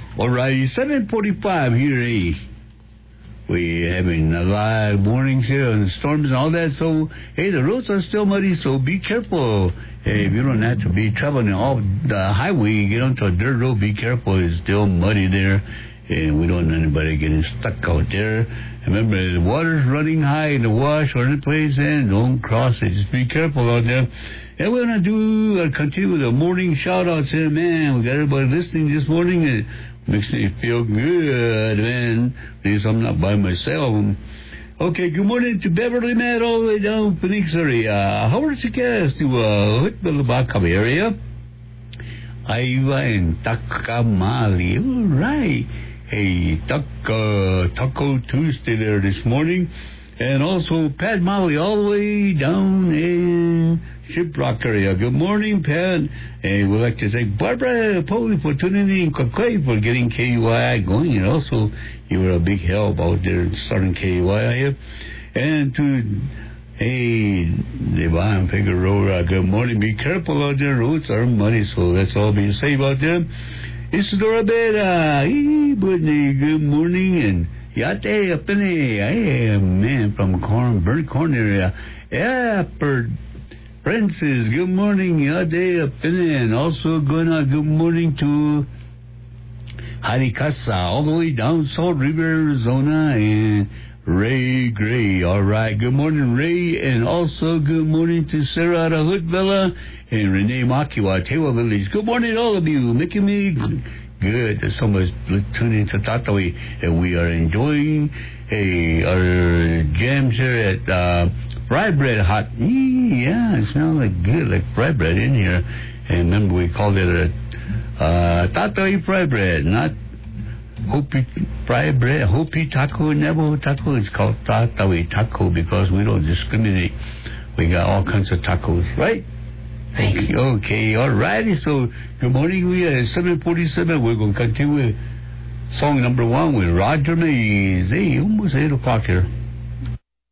All right, 7:45 here, we're having a lot of warnings here and storms and all that. So, hey, the roads are still muddy, so be careful. Hey, if you don't have to be traveling off the highway, you get onto a dirt road, be careful. It's still muddy there, and we don't want anybody getting stuck out there. Remember, the water's running high in the wash or any place, and don't cross it. Just be careful out there. And we're going to continue with the morning shout-outs here, man. We got everybody listening this morning. It makes me feel good, man. Because I'm not by myself. Okay, good morning to Beverly, man, all the way down Phoenix area. How are you guys to Hutbalabakam area? Aiva and Takamali. All right. Hey, Taco Tuesday there this morning. And also Pat Molly all the way down in Shiprock area. Good morning, Pat. And we'd like to thank Barbara Polly for tuning in, Kakoi for getting KUI going. And also, you were a big help out there starting KUI here. And to, Devon Figueroa, good morning. Be careful out there. Roads are muddy, so let's all be safe out there. Isidora Beta, good morning. And Yate Apene, man from Burnt Corn area. Yeah, Francis, good morning. Yate Apene, and also good morning to Harikasa, all the way down Salt River, Arizona, and Ray Gray. All right, good morning, Ray, and also good morning to Sarah out of Hoodvilla and Renee Makiwa, Tewa Village. Good morning, all of you, making me good. There's so much tuning to Tatawi, and we are enjoying our jams here at Fry Bread Hot. Yeah, it smells like good, like fry bread in here. And remember, we called it a Tatawi fry bread, not Hopi fry bread, Hopi taco, Navajo taco. It's called Tatawi taco because we don't discriminate. We got all kinds of tacos, right? Thank you. Okay, all righty. So, good morning. We are at 7:47. We're going to continue with song number 1 with Roger Mays. Hey, almost 8 o'clock here.